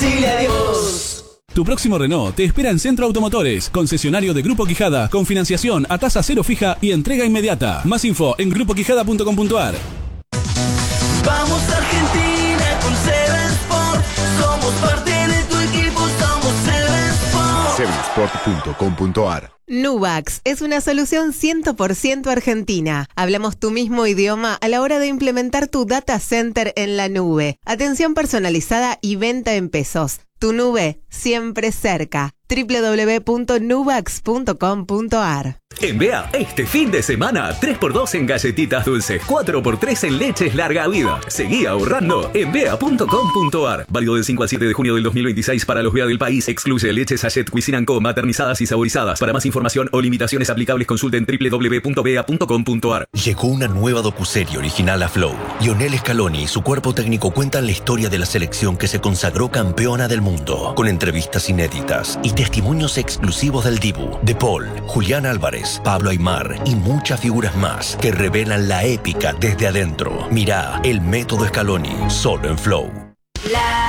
dile adiós. Tu próximo Renault te espera en Centro Automotores, concesionario de Grupo Quijada, con financiación a tasa cero fija y entrega inmediata. Más info en grupoquijada.com.ar. Vamos Argentina con Seven Sport. Somos parte de tu equipo, somos Seven Sport. Sevensport.com.ar. Nuvax es una solución 100% argentina. Hablamos tu mismo idioma a la hora de implementar tu data center en la nube. Atención personalizada y venta en pesos. Tu nube siempre cerca. www.nuvax.com.ar. En Bea, este fin de semana, 3x2 en galletitas dulces, 4x3 en leches larga vida. Seguí ahorrando en bea.com.ar. Válido del 5 al 7 de junio del 2026 para los Bea del país. Excluye leches Sachet Cuisine & Co, maternizadas y saborizadas. Para más información o limitaciones aplicables, consulten www.bea.com.ar. Llegó una nueva docuserie original a Flow. Lionel Scaloni y su cuerpo técnico cuentan la historia de la selección que se consagró campeona del mundo, con entrevistas inéditas y testimonios exclusivos del Dibu, De Paul, Julián Álvarez, Pablo Aimar y muchas figuras más que revelan la épica desde adentro. Mirá El Método Scaloni, solo en Flow.